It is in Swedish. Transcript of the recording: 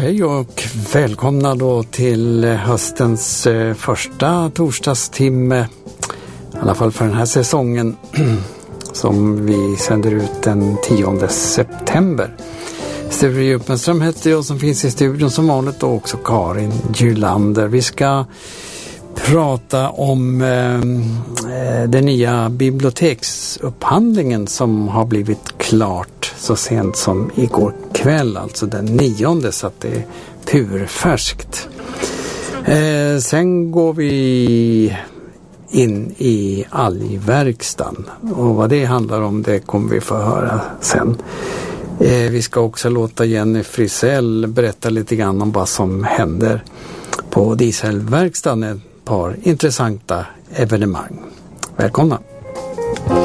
hej och välkomna då till höstens första torsdagstimme, i alla fall för den här säsongen, som vi sänder ut den 10 september. Sture Djuppenström heter jag som finns i studion som vanligt, och också Karin Gylander. Vi ska prata om den nya biblioteksupphandlingen som har blivit klart så sent som igår kväll, alltså den 9, så att det är purfärskt. Sen går vi in i algverkstan, och vad det handlar om det kommer vi få höra sen. Vi ska också låta Jenny Frisell berätta lite grann om vad som händer på dieselverkstan, ett par intressanta evenemang. Välkomna!